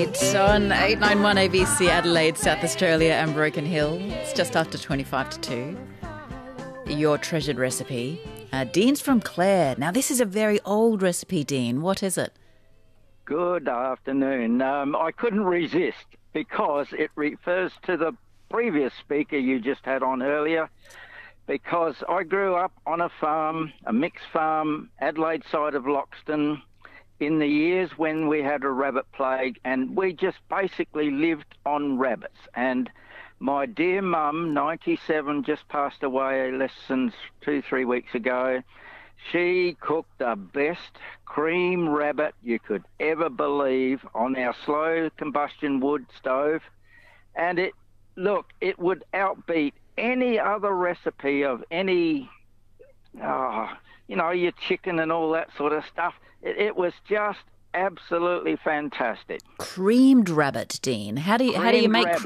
It's on 891 ABC Adelaide, South Australia and Broken Hill. It's just after 25 to 2. Your treasured recipe. Dean's from Clare. Now, this is a very old recipe, Dean. What is it? Good afternoon. I couldn't resist because it refers to the previous speaker you just had on earlier, because I grew up on a farm, a mixed farm, Adelaide side of Loxton, in the years when we had a rabbit plague, and we just basically lived on rabbits. And my dear mum, 97, just passed away less than 2-3 weeks ago. She cooked the best cream rabbit you could ever believe on our slow combustion wood stove. And it would outbeat any other recipe of any, your chicken and all that sort of stuff. It was just absolutely fantastic. Creamed rabbit, Dean. How do you make